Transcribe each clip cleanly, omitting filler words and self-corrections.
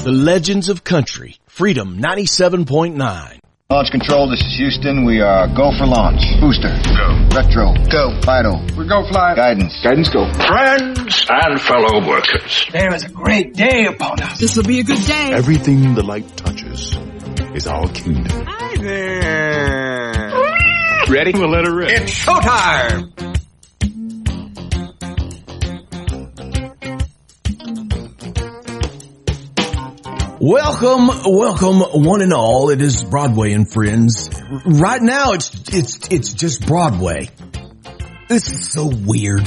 The Legends of Country, Freedom 97.9. Launch control, this is Houston. We are go for launch. Booster. Go. Retro. Go. Vital. We go fly. Guidance. Guidance go. Friends and fellow workers. There is a great day upon us. This will be a good day. Everything the light touches is our kingdom. Hi there. Ready? We'll let her rip. It's showtime. Welcome, one and all. It is Broadway and Friends. Right now, it's just Broadway. This is so weird.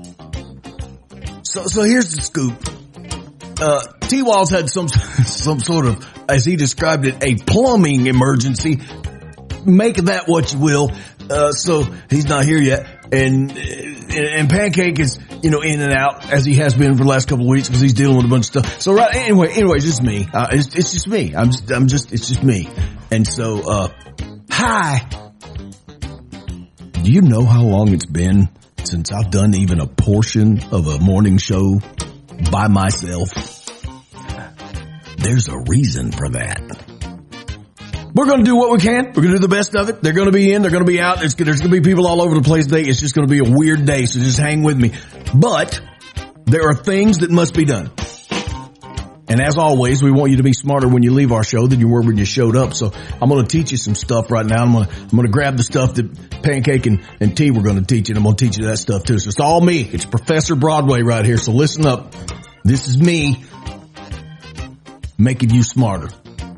So here's the scoop. T-Walls had some sort of, as he described it, a plumbing emergency. Make of that what you will. So he's not here yet. And Pancake is, in and out as he has been for the last couple of weeks because he's dealing with a bunch of stuff. So anyways, it's just me. It's just me. It's just me. And so, hi. Do you know how long it's been since I've done even a portion of a morning show by myself? There's a reason for that. We're going to do what we can. We're going to do the best of it. They're going to be in. They're going to be out. There's going to be people all over the place today. It's just going to be a weird day, so just hang with me. But there are things that must be done. And as always, we want you to be smarter when you leave our show than you were when you showed up. So I'm going to teach you some stuff right now. I'm going to grab the stuff that Pancake and T were going to teach you, and I'm going to teach you that stuff too. So it's all me. It's Professor Broadway right here. So listen up. This is me making you smarter.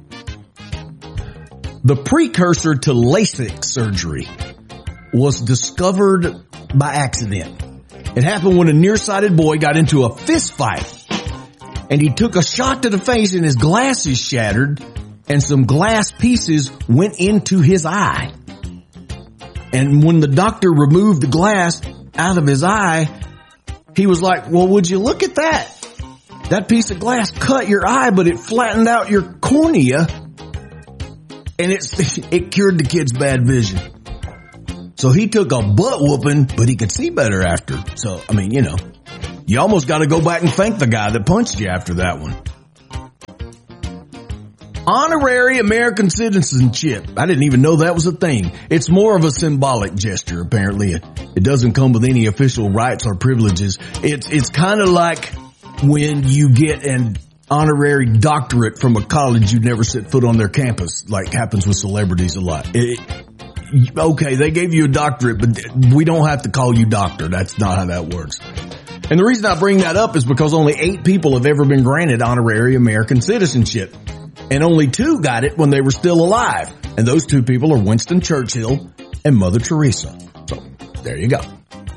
The precursor to LASIK surgery was discovered by accident. It happened when a nearsighted boy got into a fist fight, and he took a shot to the face and his glasses shattered, and some glass pieces went into his eye. And when the doctor removed the glass out of his eye, he was like, well, would you look at that? That piece of glass cut your eye, but it flattened out your cornea. And it cured the kid's bad vision. So he took a butt whooping, but he could see better after. So, you almost got to go back and thank the guy that punched you after that one. Honorary American citizenship. I didn't even know that was a thing. It's more of a symbolic gesture, apparently. It doesn't come with any official rights or privileges. It's kind of like when you get an honorary doctorate from a college you never set foot on their campus, like happens with celebrities a lot. Okay, they gave you a doctorate, but we don't have to call you doctor. That's not how that works. And the reason I bring that up is because only 8 people have ever been granted honorary American citizenship. And only 2 got it when they were still alive. And those 2 people are Winston Churchill and Mother Teresa. So, there you go.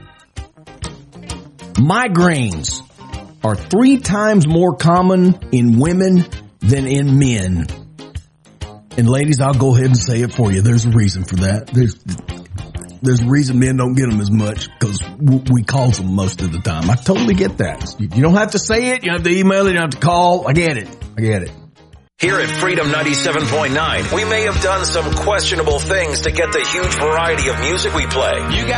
Migraines are 3 times more common in women than in men. And ladies, I'll go ahead and say it for you. There's a reason for that. There's a reason men don't get them as much, because we cause them most of the time. I totally get that. You don't have to say it. You don't have to email it. You don't have to call. I get it. Here at Freedom 97.9, we may have done some questionable things to get the huge variety of music we play.